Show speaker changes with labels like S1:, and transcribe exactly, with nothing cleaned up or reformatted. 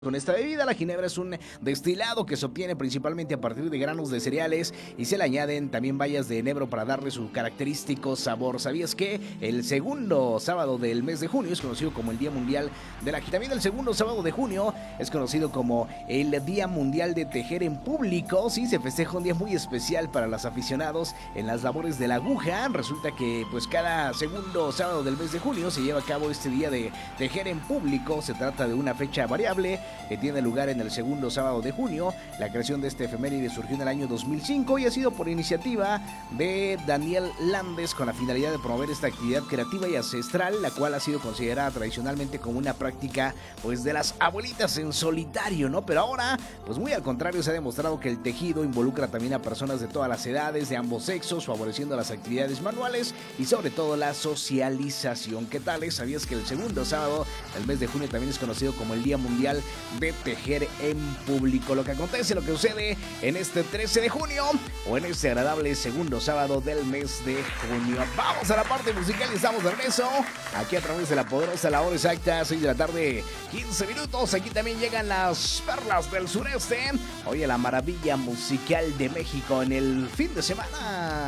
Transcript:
S1: Con esta bebida, la ginebra es un destilado que se obtiene principalmente a partir de granos de cereales y se le añaden también bayas de enebro para darle su característico sabor. ¿Sabías que el segundo sábado del mes de junio es conocido como el Día Mundial de la También el segundo sábado de junio es conocido como el Día Mundial de Tejer en Público? Sí, se festeja un día muy especial para los aficionados en las labores de la aguja. Resulta que pues cada segundo sábado del mes de junio se lleva a cabo este día de tejer en público. Se trata de una fecha variable que tiene lugar en el segundo sábado de junio. La creación de este efeméride surgió en el año dos mil cinco y ha sido por iniciativa de Daniel Landes con la finalidad de promover esta actividad creativa y ancestral, la cual ha sido considerada tradicionalmente como una práctica pues de las abuelitas en solitario, ¿no? Pero ahora, pues muy al contrario, se ha demostrado que el tejido involucra también a personas de todas las edades, de ambos sexos, favoreciendo las actividades manuales y sobre todo la socialización. ¿Qué tal? ¿Sabías que el segundo sábado del mes de junio también es conocido como el Día Mundial de Tejer en Público? Lo que acontece, lo que sucede en este trece de junio o en este agradable segundo sábado del mes de junio. Vamos a la parte musical y estamos de regreso aquí a través de la poderosa, la hora exacta, seis de la tarde, quince minutos. Aquí también llegan las perlas del sureste. Oye, la maravilla musical de México en el fin de semana.